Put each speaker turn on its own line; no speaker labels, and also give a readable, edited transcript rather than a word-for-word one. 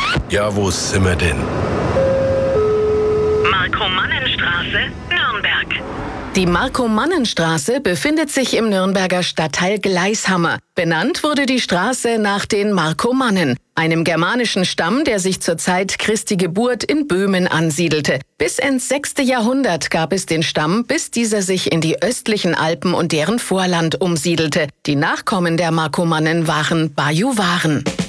Ja, wo sind wir denn?
Markomannenstraße, Nürnberg.
Die Markomannenstraße befindet sich im Nürnberger Stadtteil Gleishammer. Benannt wurde die Straße nach den Markomannen, einem germanischen Stamm, der sich zur Zeit Christi Geburt in Böhmen ansiedelte. Bis ins 6. Jahrhundert gab es den Stamm, bis dieser sich in die östlichen Alpen und deren Vorland umsiedelte. Die Nachkommen der Markomannen waren Bajuwaren.